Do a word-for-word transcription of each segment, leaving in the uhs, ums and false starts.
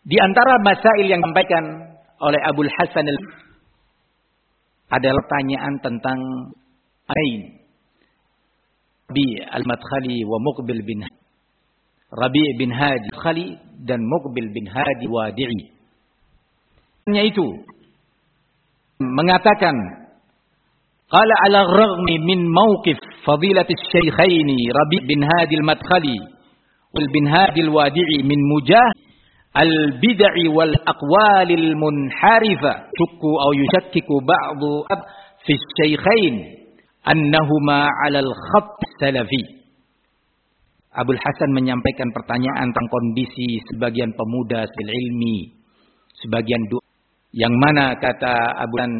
Di antara masail yang disampaikan oleh Abul Hasan adalah pertanyaan tentang ain Rabi' al-Madkhali wa Muqbil bin Rabi' bin Hadi Khali dan Muqbil bin Hadi Wadi'i. Yaitu mengatakan qala ala raghmi min mawqif fadilatis syaikhaini Rabi' bin Hadi al-Madkhali wal bin Hadi al-Wadi'i min mujah al-bid'i wal aqwalil munharifa syukku aw yushakkiku ba'du fi syaikhain annahuma 'ala al-khatt salafi. Abul Hasan menyampaikan pertanyaan tentang kondisi sebagian pemuda sil ilmi, sebagian du- yang mana kata Abu Hasan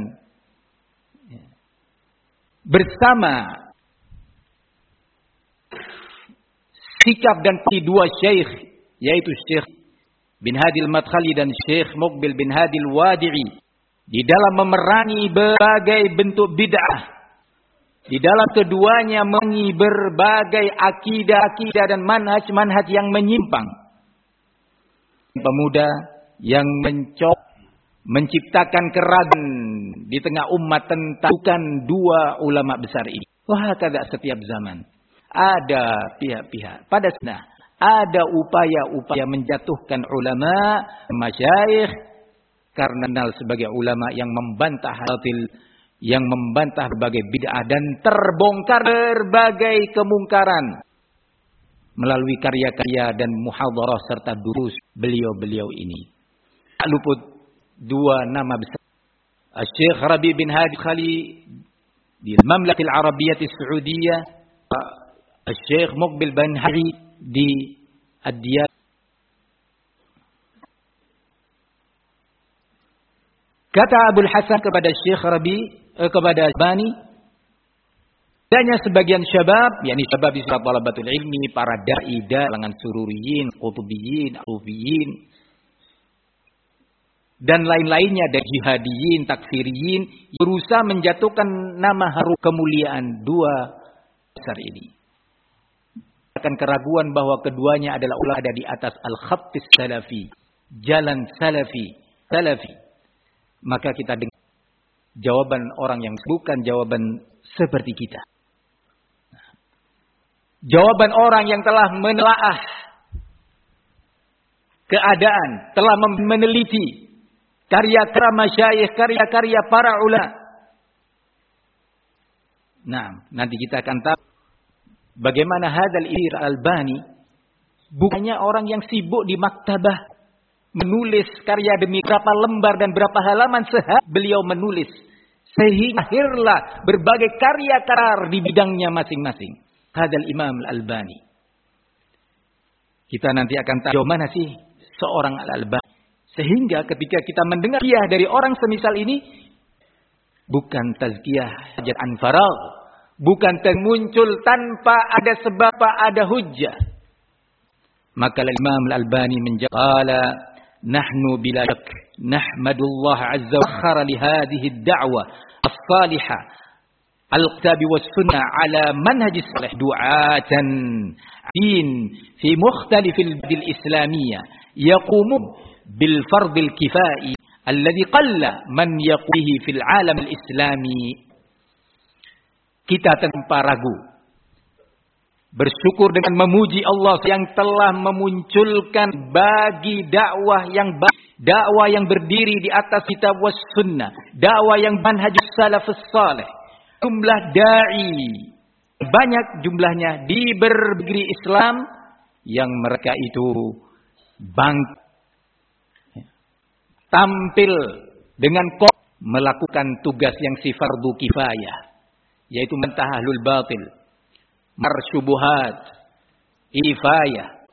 bersama sikap dan dua syekh, yaitu Syekh bin Hadi al-Madkhali dan Syekh Muqbil bin Hadi al-Wadi'i di dalam memerangi berbagai bentuk bid'ah. Di dalam keduanya mengi berbagai akidah-akidah dan manhaj-manhaj yang menyimpang. Pemuda yang mencop menciptakan keraguan di tengah umat tentang dua ulama besar ini. Wah, kada setiap zaman ada pihak-pihak pada sana ada upaya-upaya menjatuhkan ulama, masyayikh karena sebagai ulama yang membantah batil, yang membantah berbagai bid'ah dan terbongkar berbagai kemungkaran melalui karya-karya dan muhadharah serta durus beliau-beliau ini. Tak luput dua nama besar, Syekh Rabi' bin Hadi Khali di Mamlakatil Arabiyyah Saudiyah, Syekh Muqbil bin Hadi di Ad-Diyar. Kata Abul Hasan kepada Syekh Rabi' eh, kepada Bani, adanya sebagian syabab, yakni syabab isra talabatul ilmi, para dai, kalangan sururiyin, qutubiyin, alufiyin dan lain-lainnya dari jihadiyin, takfiriyin, berusaha menjatuhkan nama harum kemuliaan dua besar ini. Akan keraguan bahwa keduanya adalah ulama ada di atas al-khattis salafi, jalan salafi, salafi. Maka kita dengar jawaban orang yang bukan jawaban seperti kita. Jawaban orang yang telah menelaah keadaan, telah meneliti karya-karya masyayikh, karya-karya para ulama. Nah, nanti kita akan tahu bagaimana hadzal Ir Albani bukannya orang yang sibuk di maktabah menulis karya demi berapa lembar dan berapa halaman sehari beliau menulis sehingga lahirlah berbagai karya karar di bidangnya masing-masing. Hadzal Imam Al-Albani. Kita nanti akan tahu mana sih seorang Al-Albani. Sehingga ketika kita mendengar tazkiyah dari orang semisal ini, bukan tazkiyah hajat anfarag, bukan muncul tanpa ada sebab, ada hujjah. Maka Imam Al-Albani menjawab, nahnu bila syak nahmadullah azza wa jalla li hadhihi ad-da'wa as-salihah al-kitab was sunnah ala manhaj salih du'atan din fi mukhtalif al-islamiyah yaqumun bil fard al-kifai alladhi qalla man yaqihi fil alam al-islami. Kita tanpa ragu bersyukur dengan memuji Allah yang telah memunculkan bagi dakwah yang baik, dakwah yang berdiri di atas kitab was sunnah, dakwah yang manhajus salafus salih. Jumlah dai banyak jumlahnya di negeri Islam yang mereka itu bangkit tampil dengan kok melakukan tugas yang si fardu kifayah, yaitu mentahlul batil, marsyubuhat, ifayah.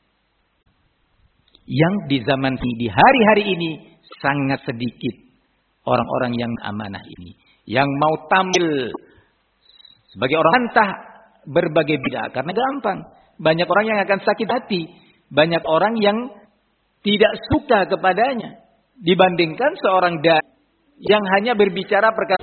Yang di zaman ini, di hari-hari ini sangat sedikit orang-orang yang amanah ini, yang mau tampil sebagai orang antah berbagai bid'ah. Karena gampang, banyak orang yang akan sakit hati, banyak orang yang tidak suka kepadanya dibandingkan seorang dai yang hanya berbicara perkara